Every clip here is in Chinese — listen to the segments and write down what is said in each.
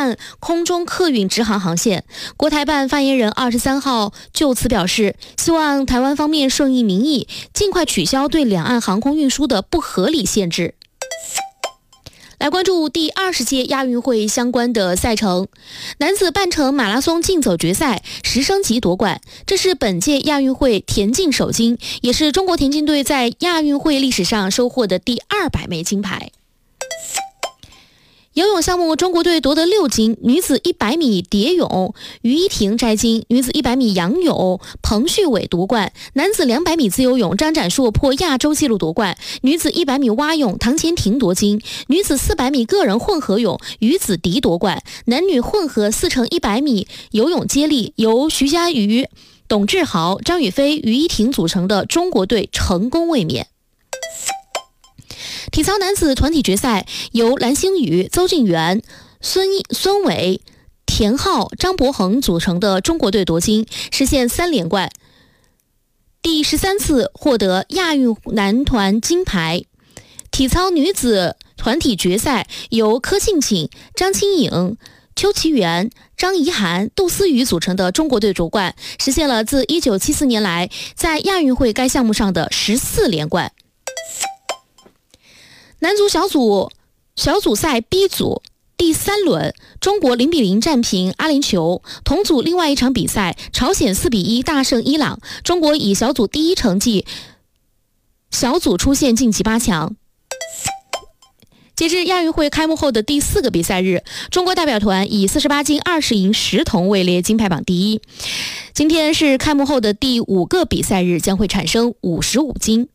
岸空中客运直航航线。国台办发言人23号就此表示，希望台湾方面顺应民意，尽快取消对两岸航空运输的不合理限制。来关注第20届亚运会相关的赛程。男子半程马拉松竞走决赛，石生吉夺冠，这是本届亚运会田径首金，也是中国田径队在亚运会历史上收获的第200枚金牌。游泳项目，中国队夺得6金，女子100米蝶泳于依婷摘金，女子100米仰泳彭旭伟夺冠，男子200米自由泳张展硕破亚洲纪录夺冠，女子100米蛙泳唐钱婷夺金，女子400米个人混合泳于子迪夺冠，男女混合4×100米游泳接力由徐嘉余、董志豪、张雨霏、于依婷组成的中国队成功卫冕。体操男子团体决赛由蓝星宇、邹敬源、孙伟、田浩、张博恒组成的中国队夺金，实现3连冠，第13次获得亚运男团金牌。体操女子团体决赛由柯庆瑾、张清颖、邱其元、张怡涵、杜思雨组成的中国队夺冠，实现了自1974年来在亚运会该项目上的14连冠。男足小组赛 B 组第3轮，中国0比0战平阿联酋。同组另外一场比赛，朝鲜4比1大胜伊朗，中国以小组第1成绩小组出线晋级8强。截至亚运会开幕后的第4个比赛日，中国代表团以48金20银10铜位列金牌榜第1。今天是开幕后的第5个比赛日，将会产生55金。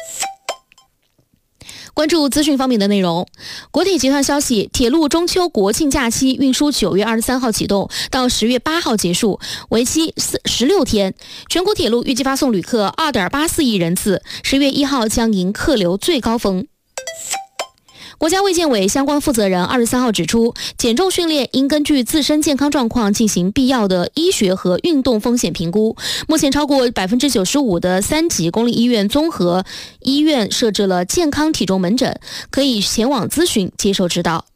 关注资讯方面的内容。国铁集团消息，铁路中秋国庆假期运输9月23号启动，到10月8号结束，为期16天。全国铁路预计发送旅客2.84亿人次，10月1号将迎客流最高峰。国家卫健委相关负责人23号指出，减重训练应根据自身健康状况进行必要的医学和运动风险评估。目前超过95%的3级公立医院综合医院设置了健康体重门诊，可以前往咨询接受指导。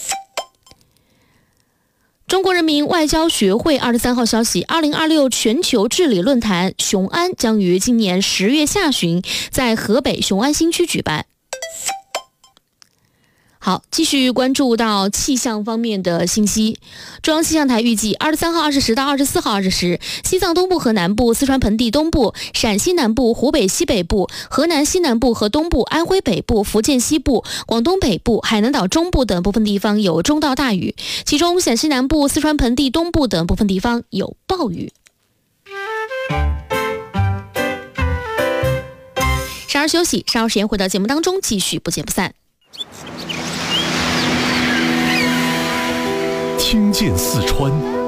中国人民外交学会23号消息，2026全球治理论坛雄安将于今年10月下旬在河北雄安新区举办。好，继续关注到气象方面的信息。中央气象台预计23号20时到24号20时，西藏东部和南部、四川盆地东部、陕西南部、湖北西北部、河南西南部和东部、安徽北部、福建西部、广东北部、海南岛中部等部分地方有中到大雨，其中陕西南部、四川盆地东部等部分地方有暴雨。稍事休息，稍后时间回到节目当中，继续不见不散。 听见四川，